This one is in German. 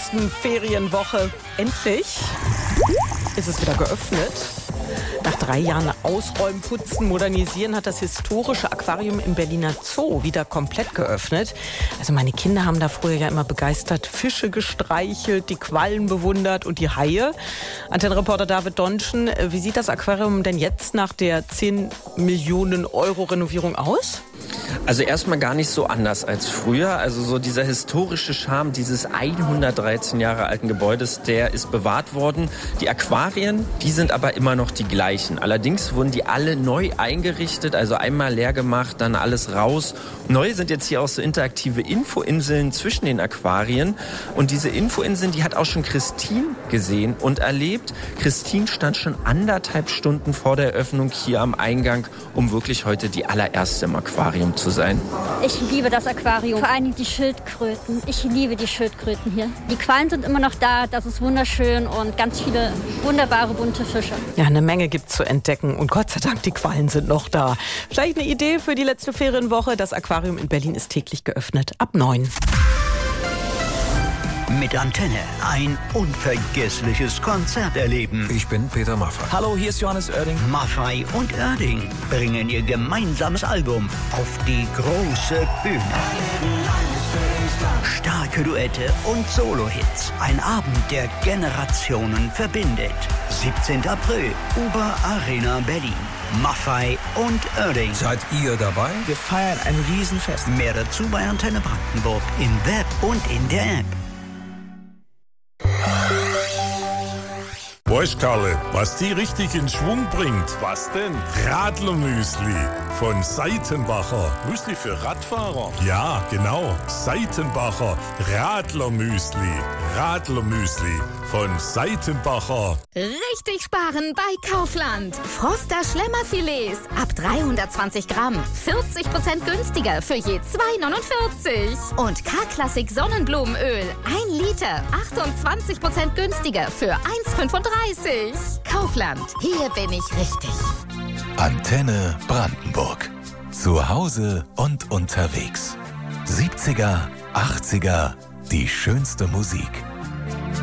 letzten Ferienwoche. Endlich ist es wieder geöffnet. Nach 3 Jahren Ausräumen, Putzen, Modernisieren hat das historische Aquarium im Berliner Zoo wieder komplett geöffnet. Also meine Kinder haben da früher ja immer begeistert Fische gestreichelt, die Quallen bewundert und die Haie. Antennenreporter David Donschen, wie sieht das Aquarium denn jetzt nach der 10 Millionen Euro Renovierung aus? Also erstmal gar nicht so anders als früher. Also so dieser historische Charme dieses 113 Jahre alten Gebäudes, der ist bewahrt worden. Die Aquarien, die sind aber immer noch die gleichen. Allerdings wurden die alle neu eingerichtet, also einmal leer gemacht, dann alles raus. Neu sind jetzt hier auch so interaktive Infoinseln zwischen den Aquarien. Und diese Infoinseln, die hat auch schon Christine gesehen und erlebt. Christine stand schon 1,5 Stunden vor der Eröffnung hier am Eingang, um wirklich heute die allererste im Aquarium zu sein. Ich liebe das Aquarium, vor allem die Schildkröten. Ich liebe die Schildkröten hier. Die Quallen sind immer noch da, das ist wunderschön und ganz viele wunderbare bunte Fische. Ja, eine Menge gibt's zu entdecken und Gott sei Dank, die Quallen sind noch da. Vielleicht eine Idee für die letzte Ferienwoche. Das Aquarium in Berlin ist täglich geöffnet ab 9. Mit Antenne ein unvergessliches Konzert erleben. Ich bin Peter Maffay. Hallo, hier ist Johannes Oerding. Maffay und Oerding bringen ihr gemeinsames Album auf die große Bühne. Starke Duette und Solo-Hits. Ein Abend, der Generationen verbindet. 17. April, Uber Arena Berlin. Maffay und Oerding. Seid ihr dabei? Wir feiern ein Riesenfest. Mehr dazu bei Antenne Brandenburg im Web und in der App. Weißt Karle, was die richtig in Schwung bringt? Was denn? Radlermüsli von Seitenbacher. Müsli für Radfahrer? Ja, genau. Seitenbacher Radlermüsli. Radlermüsli von Seitenbacher. Richtig sparen bei Kaufland. Froster Schlemmerfilets ab 320 Gramm. 40% günstiger für je 2,49. Und K-Klassik Sonnenblumenöl. 1 Liter. 28% günstiger für 1,35. Kaufland. Hier bin ich richtig. Antenne Brandenburg. Zu Hause und unterwegs. 70er, 80er, die schönste Musik.